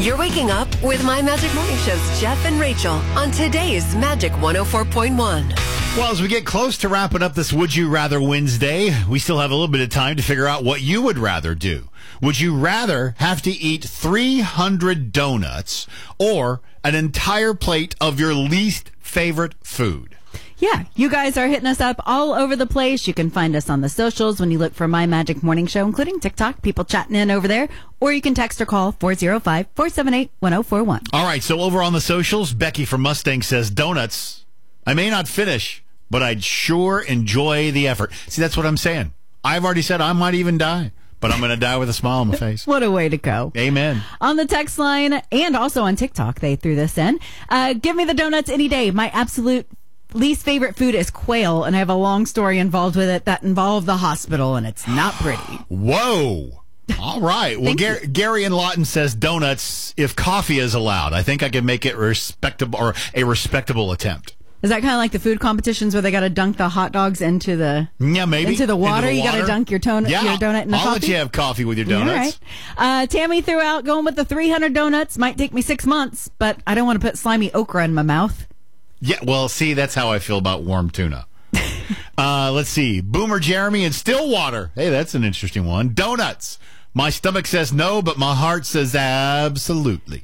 You're waking up with My Magic Morning Show's Jeff and Rachel on today's Magic 104.1. Well, as we get close to wrapping up this Would You Rather Wednesday, we still have a little bit of time to figure out what you would rather do. Would you rather have to eat 300 donuts or an entire plate of your least favorite food? Yeah, you guys are hitting us up all over the place. You can find us on the socials when you look for My Magic Morning Show, including TikTok, people chatting in over there. Or you can text or call 405-478-1041. All right, so over on the socials, Becky from Mustang says, donuts. I may not finish, but I'd sure enjoy the effort. See, that's what I'm saying. I've already said I might even die, but I'm going to die with a smile on my face. What a way to go. Amen. On the text line and also on TikTok, they threw this in. Give me the donuts any day. My absolute least favorite food is quail, and I have a long story involved with it that involved the hospital, and it's not pretty. Whoa. All right. Well, Gary in Lawton says donuts if coffee is allowed. I think I can make it respectable or a respectable attempt. Is that kind of like the food competitions where they got to dunk the hot dogs into the maybe into the water? You got to dunk your donut in the I'll coffee. Let you have coffee with your donuts. All right. Tammy threw out going with the 300 donuts. Might take me 6 months, but I don't want to put slimy okra in my mouth. Yeah, well, see, that's how I feel about warm tuna. Let's see. Boomer Jeremy in Stillwater. Hey, that's an interesting one. Donuts. My stomach says no, but my heart says absolutely.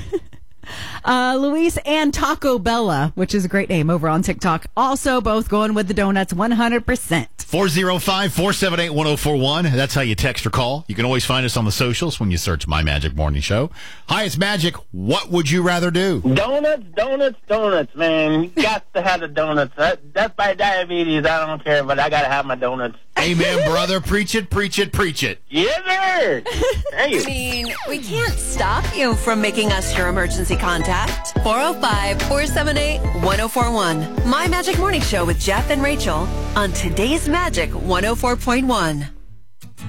Luis and Taco Bella, which is a great name over on TikTok, also both going with the donuts 100%. 405-478-1041. That's how you text or call. You can always find us on the socials when you search My Magic Morning Show. Hi, it's Magic. What would you rather do? Donuts, man. You got to have the donuts. That's my diabetes. I don't care, but I got to have my donuts. Amen, brother. Preach it, preach it, preach it. Yes, sir. Hey. I mean, we can't stop you from making us your emergency contact. 405-478-1041. My Magic Morning Show with Jeff and Rachel on today's Magic 104.1.